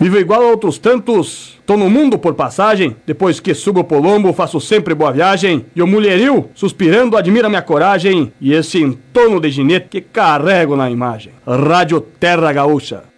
Vivo igual a outros tantos, tô no mundo por passagem, depois que subo o Polombo faço sempre boa viagem, e o mulherio, suspirando, admira minha coragem, e esse entorno de ginete que carrego na imagem. Rádio Terra Gaúcha.